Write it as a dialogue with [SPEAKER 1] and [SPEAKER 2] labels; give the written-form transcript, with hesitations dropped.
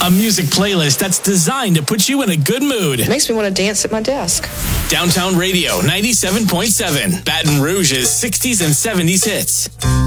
[SPEAKER 1] A music playlist that's designed to put you in a good mood.
[SPEAKER 2] It makes me want to dance at my desk.
[SPEAKER 1] Downtown Radio 97.7, Baton Rouge's 60s and 70s hits.